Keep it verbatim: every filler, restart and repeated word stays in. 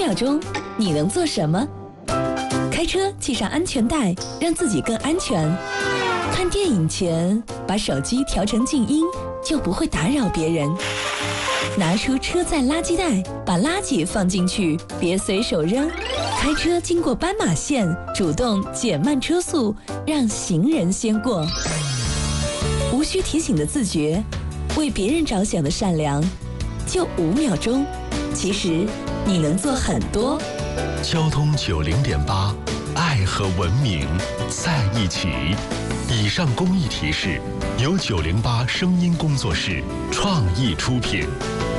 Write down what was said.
秒钟，你能做什么？开车系上安全带，让自己更安全。看电影前，把手机调成静音，就不会打扰别人。拿出车载垃圾袋，把垃圾放进去，别随手扔。开车经过斑马线，主动减慢车速，让行人先过。无需提醒的自觉，为别人着想的善良，就五秒钟，其实你能做很多。 交通九零点八，爱和文明在一起。以上公益提示由九零八声音工作室创意出品。